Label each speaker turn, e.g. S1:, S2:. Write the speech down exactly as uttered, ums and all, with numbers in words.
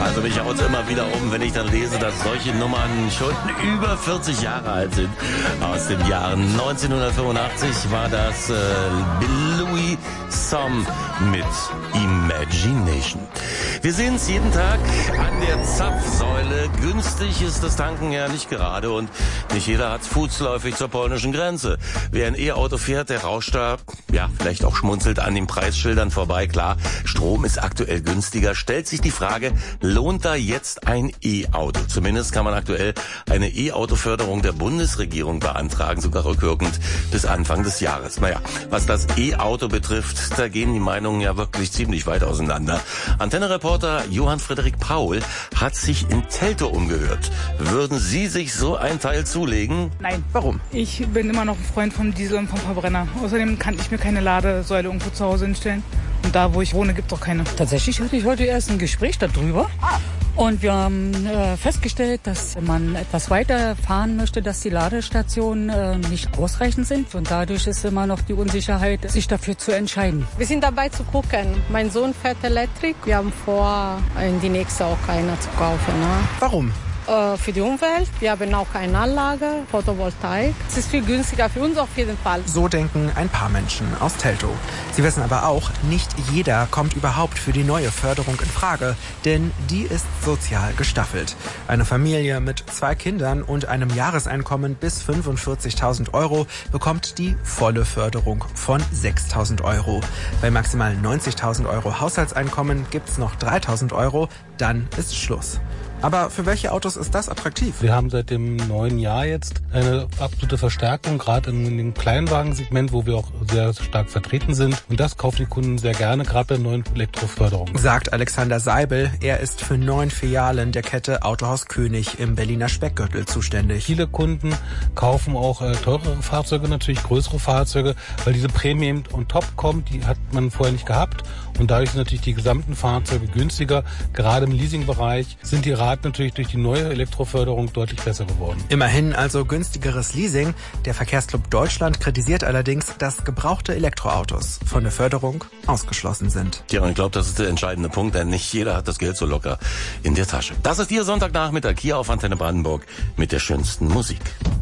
S1: Also mich haut's immer wieder um, wenn ich dann lese, dass solche Nummern schon über vierzig Jahre alt sind. Aus den Jahren neunzehnhundertfünfundachtzig war das äh, Louis Some mit Imagination. Wir sehen es jeden Tag an der Zapfsäule. Günstig ist das Tanken ja nicht gerade und nicht jeder hat's fußläufig zur polnischen Grenze. Wer ein E-Auto fährt, der rauscht da, ja, vielleicht auch schmunzelt an den Preisschildern vorbei. Klar, Strom ist aktuell günstiger. Stellt sich die Frage, lohnt da jetzt ein E-Auto? Zumindest kann man aktuell eine E-Auto-Förderung der Bundesregierung beantragen, sogar rückwirkend bis Anfang des Jahres. Naja, was das E-Auto betrifft, da gehen die Meinungen ja wirklich ziemlich weit auseinander. Antenne-Reporter Johann Friedrich Paul hat sich in Teltow umgehört. Würden Sie sich so ein Teil zulegen?
S2: Nein.
S3: Warum?
S2: Ich bin immer noch ein Freund vom Diesel und vom Verbrenner. Außerdem kann ich mir keine Ladesäule irgendwo zu Hause hinstellen. Und da, wo ich wohne, gibt es auch keine.
S4: Tatsächlich hatte ich heute erst ein Gespräch darüber. Und wir haben äh, festgestellt, dass man etwas weiter fahren möchte, dass die Ladestationen äh, nicht ausreichend sind. Und dadurch ist immer noch die Unsicherheit, sich dafür zu entscheiden.
S5: Wir sind dabei zu gucken. Mein Sohn fährt Elektrik. Wir haben vor, in die nächste auch eine zu kaufen. Ne?
S3: Warum?
S5: Für die Umwelt. Wir haben auch eine Anlage, Photovoltaik. Es ist viel günstiger für uns auf jeden Fall.
S3: So denken ein paar Menschen aus Teltow. Sie wissen aber auch, nicht jeder kommt überhaupt für die neue Förderung in Frage, denn die ist sozial gestaffelt. Eine Familie mit zwei Kindern und einem Jahreseinkommen bis fünfundvierzigtausend Euro bekommt die volle Förderung von sechstausend Euro. Bei maximal neunzigtausend Euro Haushaltseinkommen gibt's noch dreitausend Euro, dann ist Schluss. Aber für welche Autos ist das attraktiv?
S6: Wir haben seit dem neuen Jahr jetzt eine absolute Verstärkung, gerade in dem Kleinwagensegment, wo wir auch sehr stark vertreten sind. Und das kaufen die Kunden sehr gerne, gerade bei neuen Elektroförderungen.
S3: Sagt Alexander Seibel. Er ist für neun Filialen der Kette Autohaus König im Berliner Speckgürtel zuständig.
S6: Viele Kunden kaufen auch äh, teurere Fahrzeuge, natürlich größere Fahrzeuge, weil diese Prämie eben on top kommt, die hat man vorher nicht gehabt. Und dadurch sind natürlich die gesamten Fahrzeuge günstiger. Gerade im Leasingbereich sind die Raten natürlich durch die neue Elektroförderung deutlich besser geworden.
S3: Immerhin also günstigeres Leasing. Der Verkehrsclub Deutschland kritisiert allerdings, dass gebrauchte Elektroautos von der Förderung ausgeschlossen sind.
S1: Ja, und ich glaube, das ist der entscheidende Punkt, denn nicht jeder hat das Geld so locker in der Tasche. Das ist Ihr Sonntagnachmittag hier auf Antenne Brandenburg mit der schönsten Musik.